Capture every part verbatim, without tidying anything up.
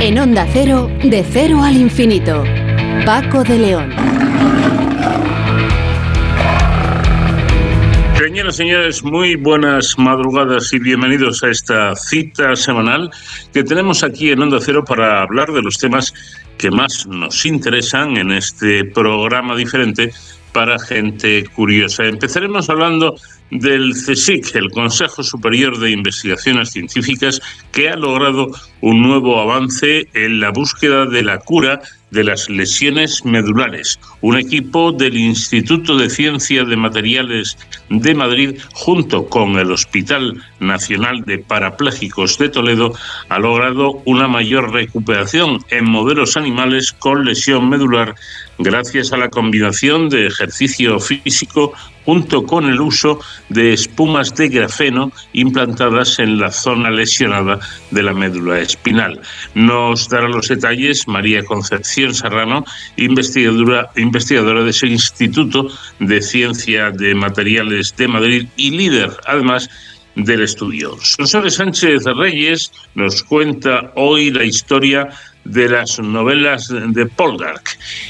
En Onda Cero, de cero al infinito. Paco de León. Señoras y señores, muy buenas madrugadas y bienvenidos a esta cita semanal que tenemos aquí en Onda Cero para hablar de los temas que más nos interesan en este programa diferente para gente curiosa. Empezaremos hablando del CSIC, el Consejo Superior de Investigaciones Científicas, que ha logrado un nuevo avance en la búsqueda de la cura de las lesiones medulares. Un equipo del Instituto de Ciencia de Materiales de Madrid, junto con el Hospital Nacional de Parapléjicos de Toledo, ha logrado una mayor recuperación en modelos animales con lesión medular gracias a la combinación de ejercicio físico junto con el uso de espumas de grafeno implantadas en la zona lesionada de la médula espinal. Nos dará los detalles María Concepción Serrano, investigadora, investigadora de ese Instituto de Ciencia de Materiales de Madrid y líder, además, del estudio. Sonsoles Sánchez Reyes nos cuenta hoy la historia de las novelas de Poldark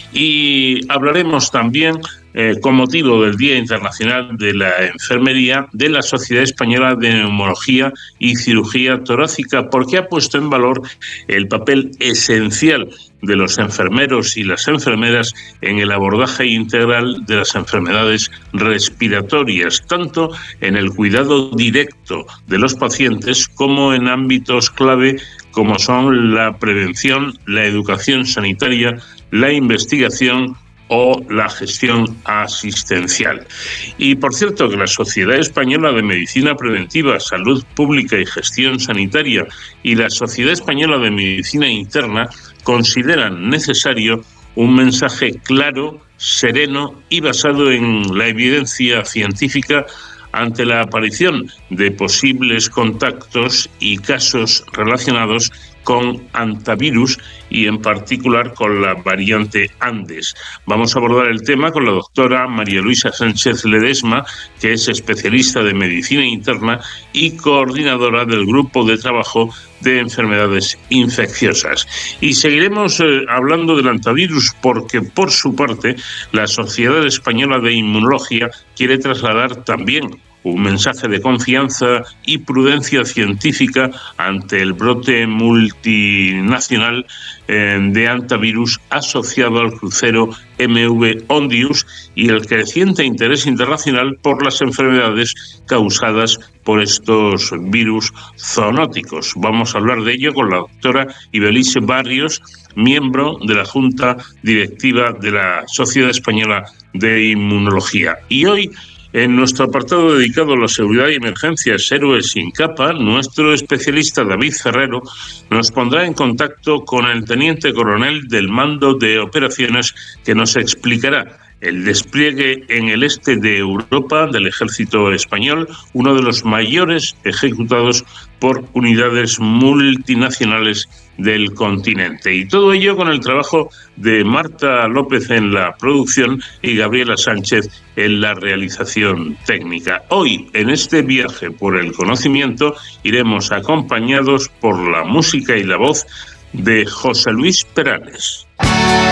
y hablaremos también Eh, con motivo del Día Internacional de la Enfermería de la Sociedad Española de Neumología y Cirugía Torácica, porque ha puesto en valor el papel esencial de los enfermeros y las enfermeras en el abordaje integral de las enfermedades respiratorias, tanto en el cuidado directo de los pacientes como en ámbitos clave como son la prevención, la educación sanitaria, la investigación o la gestión asistencial. Y por cierto que la Sociedad Española de Medicina Preventiva, Salud Pública y Gestión Sanitaria y la Sociedad Española de Medicina Interna consideran necesario un mensaje claro, sereno y basado en la evidencia científica ante la aparición de posibles contactos y casos relacionados con antivirus y en particular con la variante Andes. Vamos a abordar el tema con la doctora María Luisa Sánchez Ledesma, que es especialista de medicina interna y coordinadora del grupo de trabajo de enfermedades infecciosas. Y seguiremos eh, hablando del antivirus porque, por su parte, la Sociedad Española de Inmunología quiere trasladar también un mensaje de confianza y prudencia científica ante el brote multinacional eh, de antivirus asociado al crucero M V Ondius y el creciente interés internacional por las enfermedades causadas por estos virus zoonóticos. Vamos a hablar de ello con la doctora Ibelice Barrios, miembro de la Junta Directiva de la Sociedad Española de Inmunología. Y hoy, en nuestro apartado dedicado a la seguridad y emergencias Héroes sin capa, nuestro especialista David Ferrero nos pondrá en contacto con el teniente coronel del Mando de Operaciones que nos explicará el despliegue en el este de Europa del ejército español, uno de los mayores ejecutados por unidades multinacionales del continente. Y todo ello con el trabajo de Marta López en la producción y Gabriela Sánchez en la realización técnica. Hoy, en este viaje por el conocimiento, iremos acompañados por la música y la voz de José Luis Perales.